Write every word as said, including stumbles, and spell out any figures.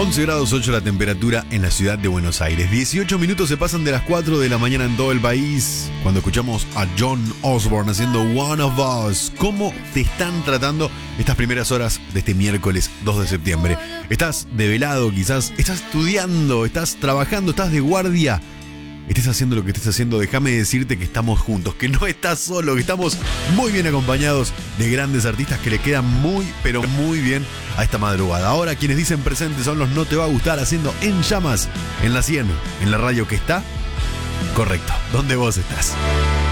once grados ocho la temperatura en la ciudad de Buenos Aires. dieciocho minutos se pasan de las cuatro de la mañana en todo el país cuando escuchamos a John Osborne haciendo One of Us. ¿Cómo te están tratando estas primeras horas de este miércoles dos de septiembre? ¿Estás develado quizás? ¿Estás estudiando? ¿Estás trabajando? ¿Estás de guardia? Estés haciendo lo que estés haciendo, déjame decirte que estamos juntos, que no estás solo, que estamos muy bien acompañados de grandes artistas que le quedan muy, pero muy bien a esta madrugada. Ahora quienes dicen presentes son los No Te Va a Gustar haciendo En Llamas en la cien, en la radio que está correcto, donde vos estás.